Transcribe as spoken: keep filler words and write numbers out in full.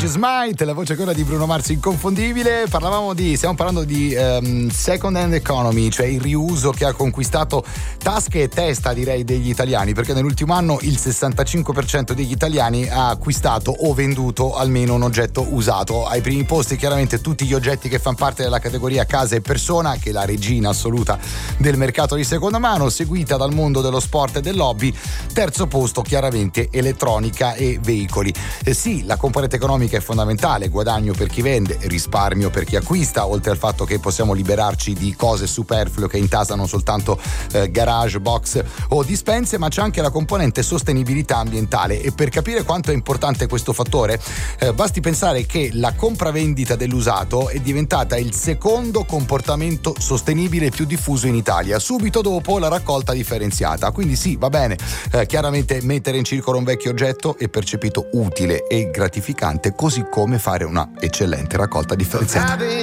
Smite, la voce quella di Bruno Mars inconfondibile. Parlavamo di, stiamo parlando di um, second hand economy, cioè il riuso che ha conquistato tasche e testa, direi, degli italiani, perché nell'ultimo anno il sessantacinque per cento degli italiani ha acquistato o venduto almeno un oggetto usato. Ai primi posti chiaramente tutti gli oggetti che fanno parte della categoria casa e persona, che è la regina assoluta del mercato di seconda mano, seguita dal mondo dello sport e dell'hobby. Terzo posto chiaramente elettronica e veicoli. Eh sì, la componente economica è fondamentale: guadagno per chi vende, risparmio per chi acquista, oltre al fatto che possiamo liberarci di cose superflue che intasano soltanto eh, garage, box o dispense, ma c'è anche la componente sostenibilità ambientale. E per capire quanto è importante questo fattore eh, basti pensare che la compravendita dell'usato è diventata il secondo comportamento sostenibile più diffuso in Italia, subito dopo la raccolta differenziata. Quindi sì, va bene, eh, chiaramente mettere in circolo un vecchio oggetto è percepito utile e gratificante, così come fare una eccellente raccolta differenziata.